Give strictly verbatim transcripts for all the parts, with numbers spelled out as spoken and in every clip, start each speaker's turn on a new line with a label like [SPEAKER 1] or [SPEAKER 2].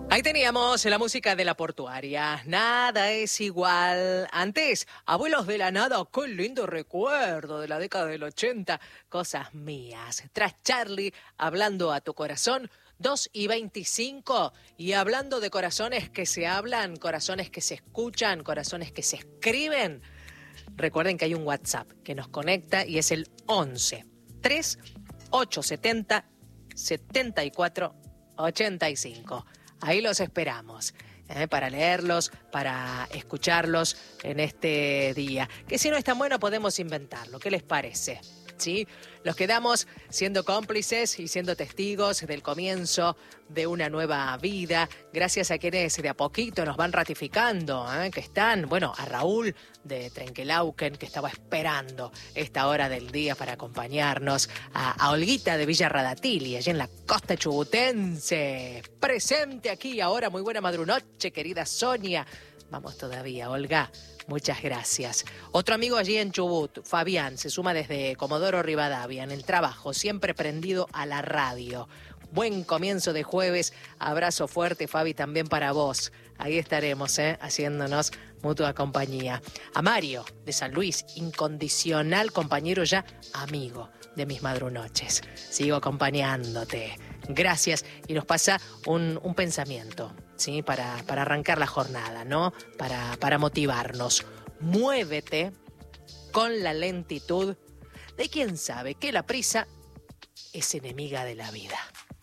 [SPEAKER 1] Ahí teníamos la música de la portuaria. Nada es igual. Antes, Abuelos de la Nada, qué lindo recuerdo de la década del ochenta. Cosas mías. Tras Charlie, hablando a tu corazón, dos y veinticinco. Y hablando de corazones que se hablan, corazones que se escuchan, corazones que se escriben. Recuerden que hay un WhatsApp que nos conecta y es el once tres ocho setenta setenta y cuatro ochenta y cinco. Ahí los esperamos, ¿eh? Para leerlos, para escucharlos en este día. Que si no es tan bueno podemos inventarlo. ¿Qué les parece? ¿Sí? Los quedamos siendo cómplices y siendo testigos del comienzo de una nueva vida, gracias a quienes de a poquito nos van ratificando, ¿eh? Que están, bueno, a Raúl de Trenquelauquen, que estaba esperando esta hora del día para acompañarnos, a, a Olguita de Villa Radatili, allí en la costa chubutense, presente aquí ahora. Muy buena madrunoche, querida Sonia. Vamos todavía, Olga. Muchas gracias. Otro amigo allí en Chubut, Fabián, se suma desde Comodoro Rivadavia, en el trabajo, siempre prendido a la radio. Buen comienzo de jueves. Abrazo fuerte, Fabi, también para vos. Ahí estaremos, ¿eh? Haciéndonos mutua compañía. A Mario, de San Luis, incondicional compañero, ya amigo de mis madrunoches. Sigo acompañándote. Gracias. Y nos pasa un, un pensamiento, ¿sí? Para, para arrancar la jornada, ¿no? Para, para motivarnos. Muévete con la lentitud de quien sabe que la prisa es enemiga de la vida.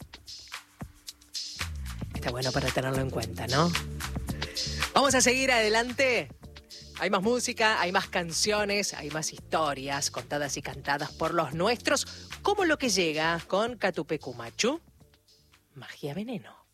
[SPEAKER 1] Está bueno para tenerlo en cuenta, ¿no? Vamos a seguir adelante. Hay más música, hay más canciones, hay más historias contadas y cantadas por los nuestros, como lo que llega con Catupecu Machu, Magia Veneno.